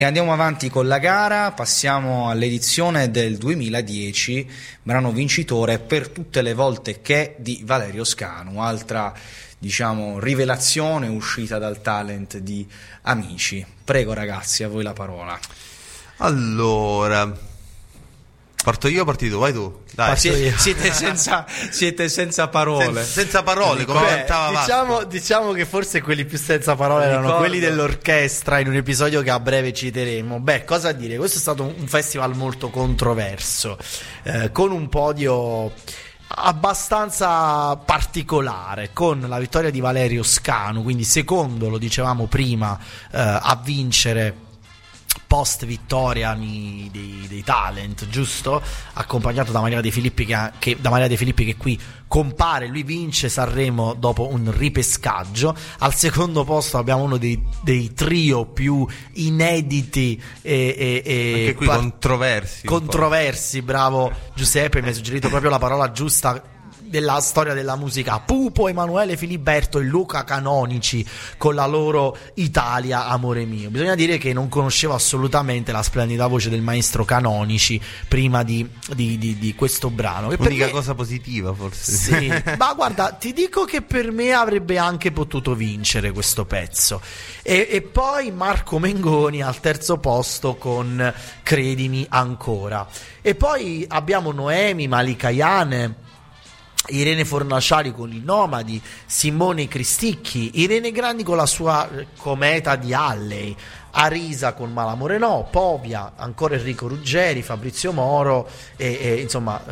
E andiamo avanti con la gara, passiamo all'edizione del 2010, brano vincitore Per tutte le volte che di Valerio Scanu, altra rivelazione uscita dal talent di Amici. Prego ragazzi, a voi la parola. Allora, parto io o parti tu? Vai tu. Dai. Siete senza parole. Senza parole, come cantava Vasco. Diciamo che forse quelli più senza parole erano quelli dell'orchestra, in un episodio che a breve citeremo. Cosa dire? Questo è stato un festival molto controverso, con un podio abbastanza particolare, con la vittoria di Valerio Scanu, quindi secondo, lo dicevamo prima, a vincere post vittoria dei talent, giusto? Accompagnato da Maria De Filippi che qui compare, lui vince Sanremo dopo un ripescaggio. Al secondo posto abbiamo uno dei trio più inediti e anche qui controversi. Bravo Giuseppe, mi hai suggerito proprio la parola giusta della storia della musica. Pupo, Emanuele Filiberto e Luca Canonici con la loro Italia amore mio. Bisogna dire che non conoscevo assolutamente la splendida voce del maestro Canonici prima di questo brano. L'unica cosa positiva forse. Sì, ma guarda, ti dico che per me avrebbe anche potuto vincere questo pezzo. E poi Marco Mengoni al terzo posto con Credimi ancora. E poi abbiamo Noemi, Malika Iane, Irene Fornaciari con i Nomadi, Simone Cristicchi, Irene Grandi con la sua Cometa di Halley, Arisa con Malamore No, Povia, ancora Enrico Ruggeri, Fabrizio Moro e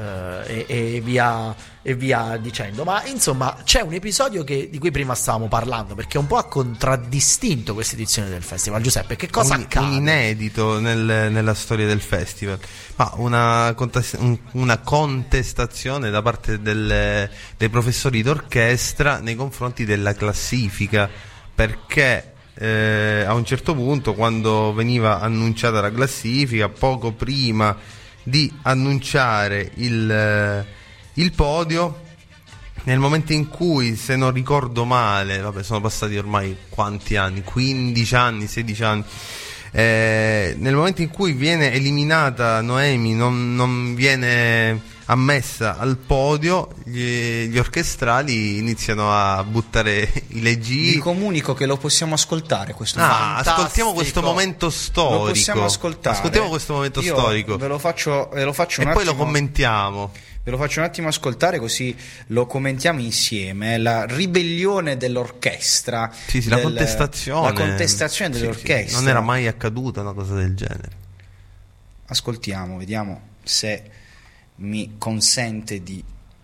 via dicendo. Ma insomma c'è un episodio di cui prima stavamo parlando, perché un po' ha contraddistinto questa edizione del festival. Giuseppe, che cosa accade? Un inedito nella storia del festival, ma una contestazione da parte dei professori d'orchestra nei confronti della classifica, perché a un certo punto, quando veniva annunciata la classifica, poco prima di annunciare il podio, nel momento in cui, se non ricordo male, sono passati ormai quanti anni, 15 anni, 16 anni, nel momento in cui viene eliminata Noemi, non viene ammessa al podio, gli orchestrali iniziano a buttare i leggii. Vi comunico che lo possiamo ascoltare questo ascoltiamo questo momento storico. Lo possiamo ascoltare. Ascoltiamo questo momento storico. Ve lo faccio un attimo. Poi lo commentiamo. Ve lo faccio un attimo ascoltare, così lo commentiamo insieme. La ribellione dell'orchestra. Sì, la contestazione. La contestazione dell'orchestra. Sì, non era mai accaduta una cosa del genere. Ascoltiamo, vediamo se mi consente di...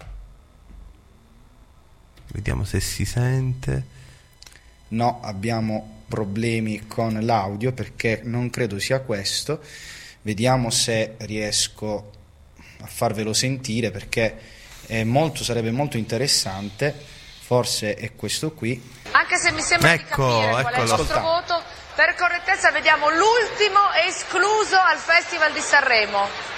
Vediamo se si sente. No, abbiamo problemi con l'audio, perché non credo sia questo. Vediamo se riesco a farvelo sentire, perché sarebbe molto interessante. Forse è questo qui. Anche se mi sembra di capire qual è il nostro voto, per correttezza vediamo l'ultimo escluso al Festival di Sanremo.